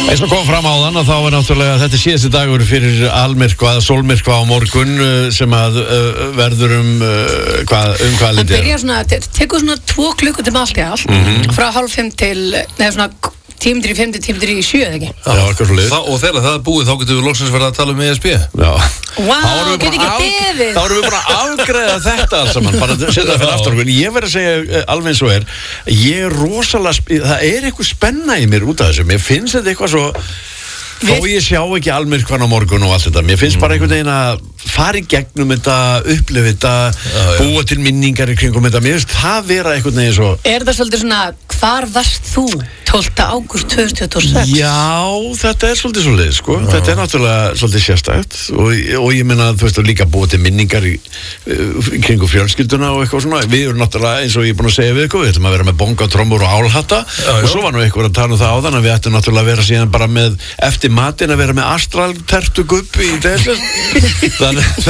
Eins og kom fram áðan að þá náttúrulega þetta síðasti dagur fyrir almyrkva, sólmyrkva á morgun sem að verður hvað lítið. Það byrjar svona, tekur svona 2 klukkutíma allt í allt, frá 4:30 til, neða svona 10:05 til 10:07, eða ekki? Já, eitthvað svo lið. Og þegar það búið, þá getum við loksins verið að tala um ESB. Já. Vá, get ekki beðið. Þá erum við bara að afgreiða þetta alls saman, bara setja það fyrir aftur okkur. Ég verð að segja alveg eins og ég er rosalega, það er eitthvað spenna í mér út af þessu. Mér finnst þetta eitthvað svo, þó ég sjá ekki almyrkvan á morgun og allt þetta. Mér finnst bara einhvern veginn að fara í gegnum þetta, upplifa þetta, búa til minningar í kringum þetta. Mér finnst það vera einhvern veginn svo. Er það svolítið svona, hvar varst þú 12. ágúst 2026? Já, þetta er svolítið svoleið, sko. Þetta er náttúrulega svolítið sérstætt og ég meina, þú veist, líka búa til minningar í kringum fjölskylduna og eitthvað svona. Við erum náttúrulega, eins og ég er búin að segja við ykkur, við ætlum að vera með bongatrommur og álhatta og svo var nú eitthvað að tala um það áðan að við ættum náttúrulega að vera síðan bara með, eftir matinn að vera með astraltertugubb í desember.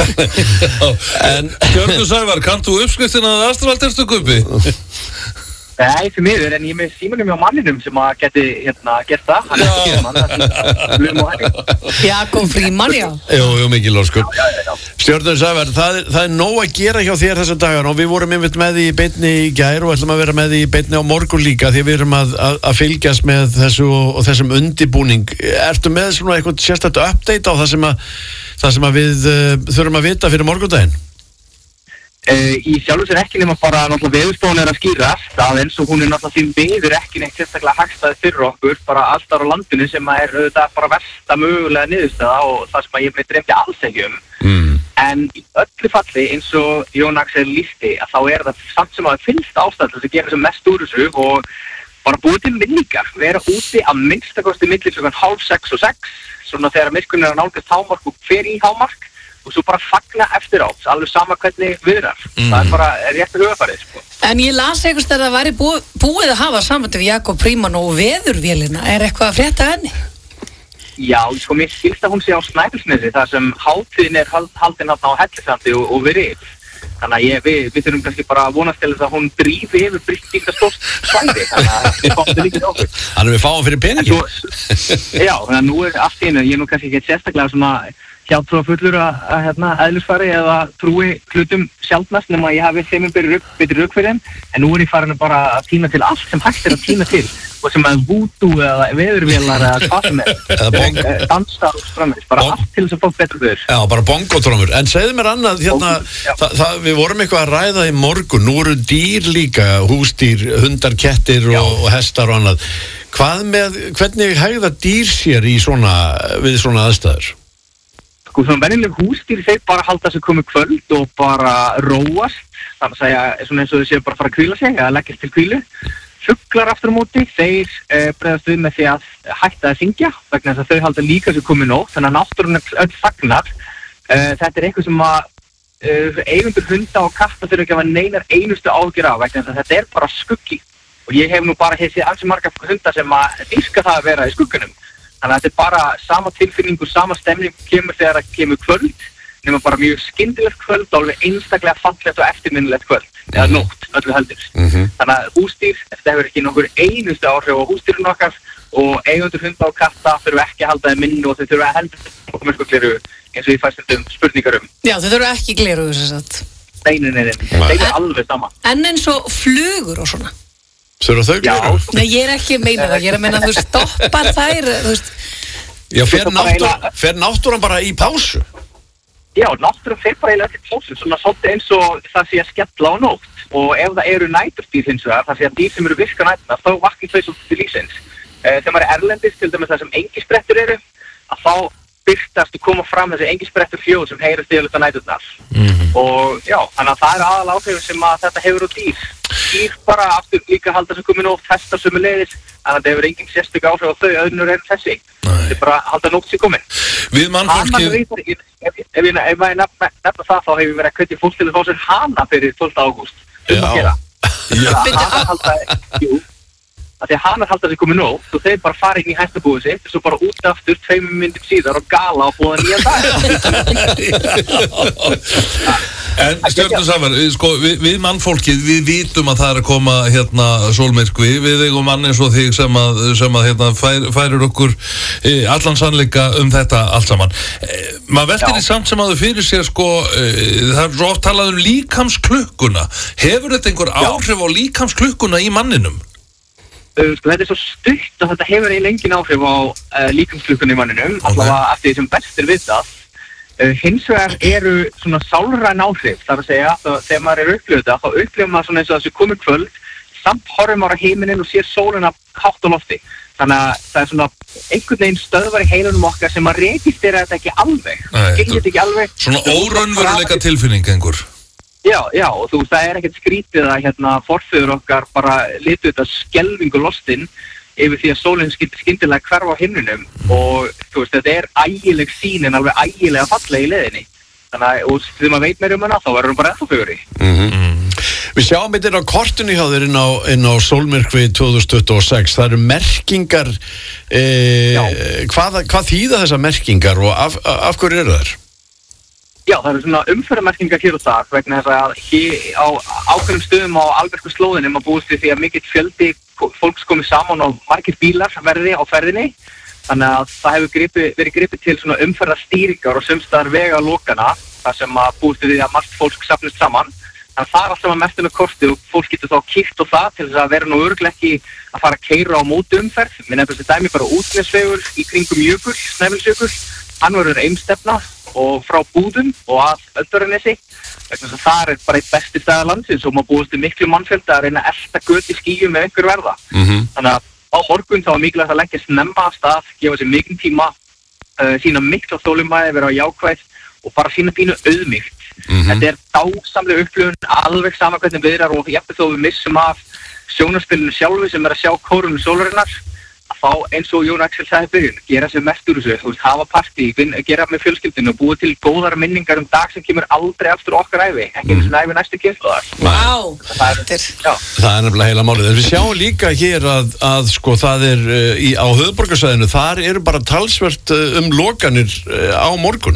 En Hjörtur Sævar, kannt þú uppskriftina að astraltertugubbi? Nei, fyrir miður, en ég með símanum hjá manninum sem að geti gert það. Hann er ekki mann, það er blum og henni. Jakob Frímann, já. Jú, mikið lóskur. Stjörnur Sævar, það er nóg að gera hjá þér þessa dagar og við vorum einmitt með því í beinni í gær og ætlum að vera með því í beinni á morgun líka því við erum að fylgjast með þessu og þessum undibúning. Ertu með svona eitthvað sérstætt update á það sem að við þurfum að vita fyrir morgundaginn? Í sjálfu sér ekki nema bara náttúrulega veðurspáin að skýrast aðeins og hún náttúrulega því miður ekki neitt sérstaklega hagstæði fyrir okkur bara alltaf á landinu sem að auðvitað bara versta mögulega niðurstaða og það sem að ég dreymdi alls ekki en í öllu falli eins og Jón Axel lýsti að þá það samt sem að það finnst ástæð til að gera sem mest úr þessu og bara búið til minningar, vera úti að minnstakosti milli klukkan 5:30 og 6 svona þegar myrkurinn að nálgast hámark og fer í hámark og svo bara fagna eftir átt, alveg sama hvernig viðrar. Það er bara rétt að hugafarið, sko. En ég las einhvers þegar það væri búið að hafa samband við Jakob Frímann og veðurvélina. Er eitthvað að frétta henni? Já, sko, mér skilst að hún sé á Snæfellsnesi, þar sem hátíðin er haldin þarna á Hellisandi og við rif. Þannig að við þurfum kannski bara að vonast til þess að hún drífi yfir brýtt stórt svæði, þannig að við fáum þetta líka okkur. Þannig að við fáum fyrir peningin? Já, þannig að nú allt í einu, ég nú kannski ekki sérstaklega svona hjátrúafullur að eðlisfari eða trúi hlutum sjaldnast nema ég hafi þeim betri rök fyrir þeim en nú ég farin bara að tína til allt sem hægt að tína til og sem að voodoo eða veðurvélar eða hvað sem dansa og strömmir, bara allt til þess að fá betur veður. Já, bara bongotrommur. En segðu mér annað, við vorum eitthvað að ræða í morgun, nú eru dýr líka, húsdýr, hundar, kettir og hestar og annað. Hvernig hegða dýr sér við svona aðstæður? Sko, svona venjuleg húsdýr, þeir bara halda sig komið kvöld og bara róast, þannig að segja, svona eins og þau séu bara að fara að hvíla sig, eða leggjast til hvílu. Fuglar aftur á móti, þeir bregðast við með því að hætta að syngja, vegna þess að þau halda líka sig komið nótt, þannig að náttúran öll fagnar. Þetta er eitthvað sem að eigendur hunda og katta þurfa ekki að hafa neinar einustu áhyggjur af, vegna þess að þetta er bara skuggi. Og ég hef nú bara séð ansi marga hunda sem að dýrka það að vera í skuggunum. Þannig að þetta er bara sama tilfinningu, sama stemning kemur þegar það kemur kvöld, nema bara mjög skyndilegt kvöld og alveg einstaklega fallegt og eftirminnilegt kvöld, eða nótt, öllu heldur. Þannig að húsdýr, þetta hefur ekki nokkur einustu áhrif á húsdýrun okkar og eigendur hunda og katta þurfa ekki að halda þeim minni og þau þurfa að heldur okkur myrkugleru eins og ég fæst spurningar Já, þau þurfa ekki gleru þess að Nei, það er alveg sama. En eins og flugur og svona? Þurfa þau gleru? Nei, ég er ekki að meina það, ég er að meina að þú stoppar þær, þú veist. Já, fer náttúran bara í pásu? Já, náttúran fer bara eiginlega til pásu, svona svolítið eins og það sé að skella á nótt. Og ef það eru næturdýr hins vegar, það sé að dýr sem eru virka nætuna, þá vakna þau svolítið til lífsins. Þegar maður er erlendis, til dæmis það sem engisprettur eru, að þá byrtast og koma fram þessi engisprettur hljóð sem heyrast yfirleitt á næturnar. Og já, þannig að það er aðal áhrifin sem að þetta hefur á dýr. Dýr bara aftur líka halda sem komin nótt, hestar sömuleiðis, þannig að þetta hefur engin sérstök áhrif á þau öðnur en þessi. Þetta er bara að halda nótt sem komin. Við mannfólkið... Ef ég nefna það, þá hefur verið að hvetja fólk til að fá sér hana fyrir 12. ágúst. Já. að því að hanar halda sig komið nóg og þeir bara fara inn í hættabúið sitt og svo bara út aftur 2 mínútum síðar og gala og búða nýjan dag. En Stjörnusamar, sko, við mannfólkið, við vitum að það að koma hérna sólmyrkvi, við eigum mann eins og þig sem að hérna færir okkur allan sannleika þetta allt saman. Maður veltir í samt sem að þau fyrir sér, sko, það er svo oft talað líkamsklukkuna. Hefur þetta einhver áhrif á líkamsklukkuna í manninum? Sko, þetta svo stutt og þetta hefur eiginlega engin áhrif á líkamsklukkuna í manninum, allavega eftir því sem best vitað. Hins vegar eru svona sálræn áhrif, þar að segja, þegar maður upplifað þetta, þá upplifir maður svona eins og þessu komið kvöld, samt horfir maður á himininn og sér sólina hátt á lofti. Þannig að það svona einhvern veginn stöðvar í heilunum okkar sem maður registrerar þetta ekki alveg. Skilur þetta ekki alveg. Svona óraunveruleika tilfinning einhver. Já, og þú veist, það ekkert skrítið að forfeður okkar bara litu þetta skelfingu lostinn yfir því að sólinn skyndilega hverfa á himninum og þú veist, þetta ægileg sýn en alveg ægilega falleg í leiðinni. Þannig að, og þegar maður veit meira hana, þá verður bara ennþá fegurri. Við sjáum þetta á kortinu hjá þér inn á sólmyrkvi 2026. Það eru merkingar, hvað þýða þessar merkingar og af hverju eru þær? Já, það eru svona umferðarmerkingar hér og þar vegna þess að á ákveðnum stöðum á albersku slóðinni maður búist við því að mikill fjöldi fólks komið saman og margir bílar verði á ferðinni. Þannig að það hefur verið gripið til svona umferðarstýringar og sumstaðar vegalokana þar sem að búist við því að margt fólk safnist saman. Þannig að það er alltaf að mestu með kortið og fólk getur þá kíkt á það til þess að vera nú örugglega ekki að fara að keyra á móti umferð. Við nefnum þessi dæmi bara Útnesvegur í kringum Jökul, Snæfellsjökul. Hann verður einstefna og frá Búðum og að Öldurarnesi. Vegna þess að það er bara eitt besti staðar landsins og maður búist við miklu mannfjölda að reyna að elta göt í skýjum með einhver verða. Þannig að á morgun þá er mikilvægt að leggja snemma af stað, gefa sér mikinn tíma, sína mikla þolinmæði, vera jákvæð og bara sína pínu auðmýkt. Þetta er dásamleg upplifun, alveg sama hvernig viðrar og jafnvel þó við missum af sjónarspilinu sjálfu sem að sjá kórunum sólarinnar, að þá eins og Jón Axel sagði í byrjun, gera sér mest úr þessu, þú veist, hafa partí, gera með fjölskyldinu og búa til góðar minningar dag sem kemur aldrei aftur okkar ævi, ekki eins og ævi næstu kynslóðar. Það er nefnilega heila málið. En við sjáum líka hér að sko það á höfuðborgarsvæðinu, þar eru bara talsvert lokanir á morgun.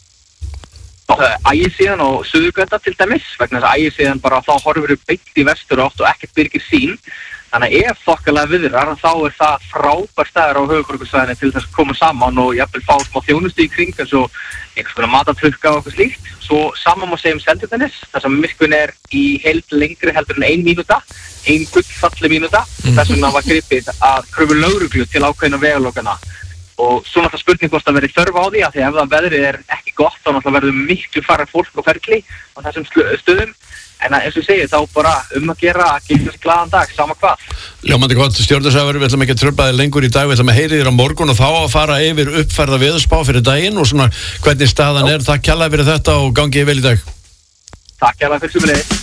Ægisíðan og Suðurgöta til dæmis, vegna þess að Ægisíðan bara þá horfir upp beint í vesturátt og ekkert byrgir sín. Þannig að ef þokkalega viðrar, þá er það frábær staður á höfuðborgarsvæðinu til þess að koma saman og jafnvel fá smá þjónustu í kring eins og einhvers konar matatrukka og eitthvað slíkt. Svo saman má segja Seltjarnarnes, þar sem myrkvinn er í heild lengri heldur en 1 mínúta, 1 gullfalleg mínúta. Þess vegna var gripið að kröfu lögreglu til ákveðna vegalokana. Og svo náttúrulega spurning hvort það verið þörf á því að því ef það veðrið er ekki gott þá náttúrulega verður miklu færra fólk á ferli á þessum stöðum. En eins og ég segi þá bara að gera þessi glaðan dag, sama hvað. Ljómandi gott, Stjörnusamar, við ætlum ekki að trufla þig lengur í dag, við ætlum að heyra þér á morgun og þá að fara yfir uppfærða veðurspá fyrir daginn og svona hvernig staðan er. Takk kærlega fyrir þetta og gangið vel í dag. Takk kærlega fyrir sömuleiðis.